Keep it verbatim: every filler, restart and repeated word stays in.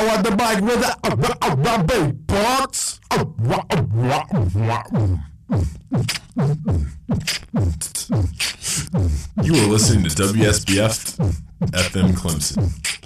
now on the mic with a baby parts. You are listening to W S B F F M Clemson.